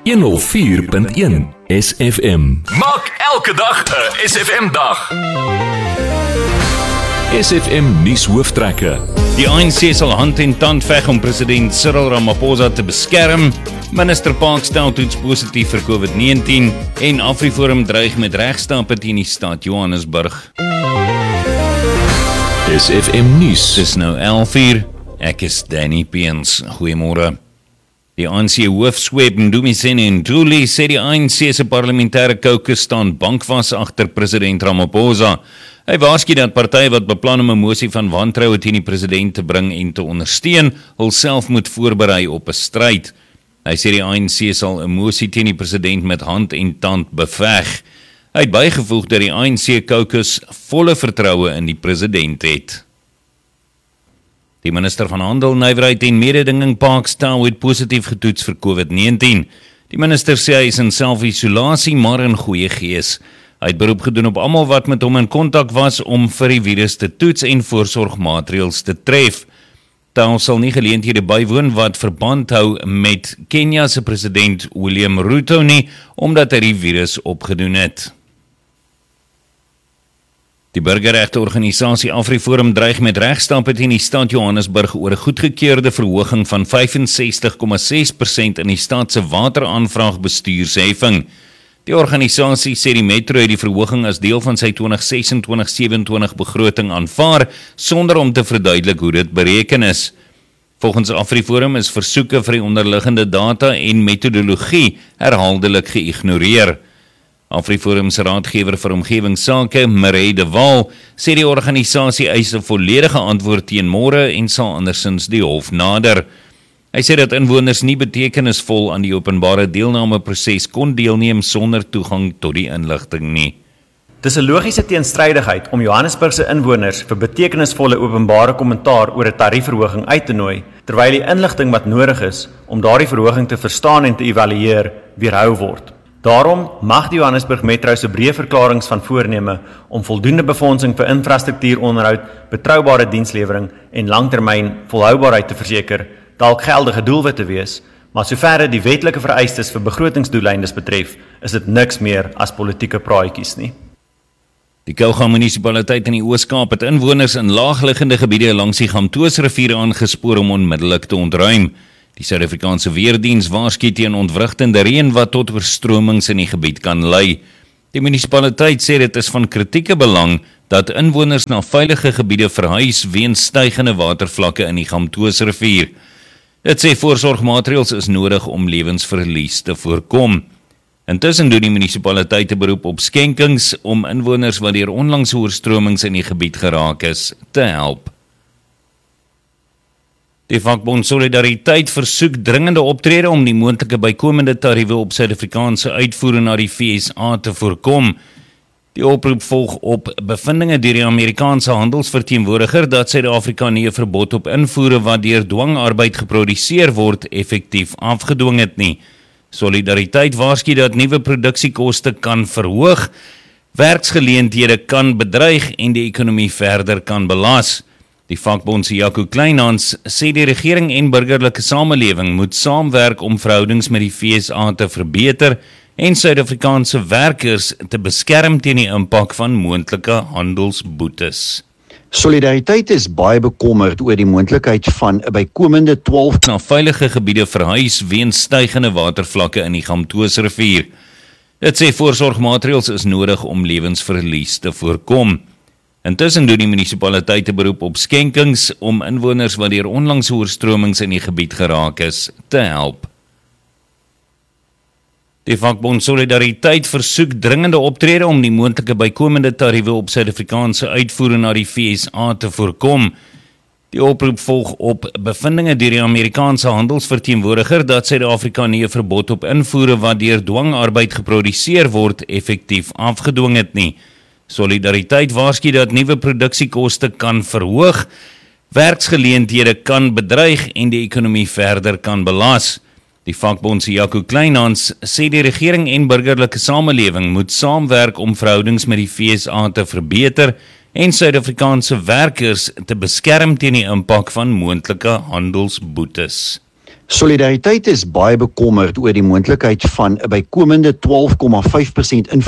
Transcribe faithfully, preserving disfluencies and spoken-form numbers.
honderd vier punt een S F M. Maak elke dag 'n S F M dag. S F M nuus hooftrekke. Die A N C sal hand en tand veg om president Cyril Ramaphosa te beskerm. Minister Parkstell toets positief vir COVID negentien en AfriForum dreig met regstappe teen die stad Johannesburg. S F M nuus. Dis nou elf uur. Ek is Danny Peens. Goeiemôre. Die A N C hoofsweep Ndumiseni Nduli sê die A N C se parlementêre caucus staan bankvas agter president Ramaphosa. Hy waarsku dat partye wat beplan om 'n mosie van wantroue teen die president te bring en te ondersteun, hulself moet voorberei op 'n stryd. Hy sê die A N C sal 'n mosie teen die president met hand en tand beveg. Hy het bygevoeg dat die A N C caucus volle vertroue in die president het. Die minister van Handel, Nywerheid en Mededinging Parkstell het positief getoets vir COVID negentien. Die minister sê hy is in self-isolasie, maar in goeie gees. Hy het beroep gedoen op almal wat met hom in kontak was om vir die virus te toets en voorsorgmaatreëls te tref. Tell sal nie geleenthede bywoon wat verband hou met Kenia se president William Ruto nie, omdat hy die virus opgedoen het. Die burgerregteorganisasie AfriForum dreig met regstappe teen die stad Johannesburg oor 'n goedgekeurde verhoging van vyfensestig komma ses persent in die stad se wateraanvraag bestuursheffing. Die organisasie sê die metro het die verhoging as deel van sy twintig sesentwintig sewenentwintig begroting aanvaar, sonder om te verduidelik hoe dit bereken is. Volgens AfriForum is versoeke vir die onderliggende data en metodologie herhaaldelik geïgnoreer. AfriForum se raadgewer vir omgewingsake, Mireille de Waal, sê die organisasie eis 'n volledige antwoord teen môre en sal andersins die hof nader. Hy sê dat inwoners nie betekenisvol aan die openbare deelnameproses kon deelneem sonder toegang tot die inligting nie. Dis 'n logiese teenstrydigheid om Johannesburg se inwoners vir betekenisvolle openbare kommentaar oor 'n tariefverhoging uit te nooi, terwyl die inligting wat nodig is om daardie verhoging te verstaan en te evalueer weerhou word. Daarom mag die Johannesburg Metro se breë verklaringe van voorneme om voldoende befondsing vir infrastruktuuronderhoud, betroubare dienslewering en langtermyn volhoubaarheid te verseker, dalk geldige doelwitte wees, maar soverre die wetlike vereistes vir begrotingsdoeleindes betref, is dit niks meer as politieke praatjies nie. Die Kouga munisipaliteit in die Oos-Kaap het inwoners in laagliggende gebiede langs die Gamtoosrivier aangespoor om onmiddellik te ontruim. Die Suid-Afrikaanse Weerdiens waarsku teen ontwrigtende reën wat tot oorstromings in die gebied kan lei. Die munisipaliteit sê dit is van kritieke belang dat inwoners na veilige gebiede verhuis weens stygende watervlakke in die Gamtoosrivier. Dit sê voorsorgmaatreëls is nodig om lewensverlies te voorkom. Intussen doen die munisipaliteit 'n beroep op skenkings om inwoners wat deur onlangse oorstromings in die gebied geraak is, te help. Die vakbond Solidariteit versoek dringende optrede om die moontlike bykomende tariewe op Suid-Afrikaanse uitvoere na die V S A te voorkom. Die oproep volg op bevindinge deur die Amerikaanse handelsverteenwoordiger dat Suid-Afrika nie 'n verbod op invoere wat deur dwangarbeid geproduseer word effektief afgedwing het nie. Solidariteit waarsku dat nuwe produksiekoste kan verhoog, werksgeleenthede kan bedreig en die ekonomie verder kan belas. Die vakbond se Jaco Kleinhans sê die regering en burgerlike samelewing moet saamwerk om verhoudings met die V S A te verbeter en Suid-Afrikaanse werkers te beskerm teen die impak van moontlike handelsboetes. Solidariteit is baie bekommerd oor die moontlikheid van 'n bykomende twaalf na veilige gebiede verhuis weens stygende watervlakke in die Gamtoosrivier. Dit sê voorsorgmaatreëls is nodig om lewensverlies te voorkom. Intussen doen die munisipaliteit 'n beroep op skenkings om inwoners wat deur onlangse oorstromings in die gebied geraak is, te help. Die vakbond Solidariteit versoek dringende optrede om die moontlike bykomende tariewe op Suid-Afrikaanse uitvoere na die V S A te voorkom. Die oproep volg op bevindinge deur die Amerikaanse handelsverteenwoordiger dat Suid-Afrika nie 'n verbod op invoere wat deur dwangarbeid geproduseer word effektief afgedwing het nie. Solidariteit waarsku dat nuwe produksiekoste kan verhoog, werksgeleenthede kan bedreig en die ekonomie verder kan belas. Die vakbond se Jaco Kleinhans sê die regering en burgerlike samelewing moet saamwerk om verhoudings met die V S A te verbeter en Suid-Afrikaanse werkers te beskerm teen die impak van moontlike handelsboetes. Solidariteit is baie bekommerd oor die moontlikheid van 'n bykomende twaalf komma vyf persent